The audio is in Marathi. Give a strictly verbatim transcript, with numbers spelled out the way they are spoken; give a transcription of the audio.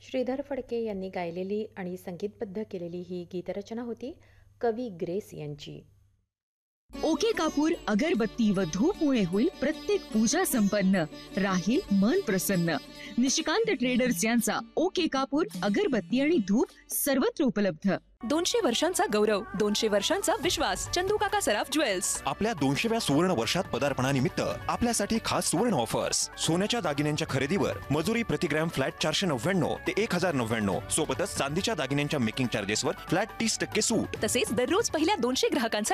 श्रीधर फडके यांनी गायलेली आणि संगीतबद्ध केलेली ही गीतरचना होती कवी ग्रेस यांची. ओके कापूर अगरबत्ती व धूपमुळे होईल प्रत्येक पूजा संपन्न, राहील मन प्रसन्न. निशिकांत ट्रेडर्स यांचा ओके कापूर अगरबत्ती आणि धूप सर्वत्र उपलब्ध. दोनशे वर्षांचा गौरव, दोनशे वर्षांचा विश्वास. चंदू काका सराफ ज्वेल्स. आपल्या दोनशेव्या सुवर्ण वर्षात पदार्पणानिमित्त आपल्यासाठी खास सुवर्ण ऑफर्स. सोन्याच्या दागिन्यांच्या खरेदीवर मजुरी प्रति ग्रॅम फ्लॅट चारशे नव्याण्णव ते एक हजार नव्याण्णव. सोबतच चांदीच्या दागिन्यांच्या मेकिंग चार्जेसवर फ्लॅट तीस टक्के सूट. तसेच दररोज पहिल्या दोनशे ग्राहकांसाठी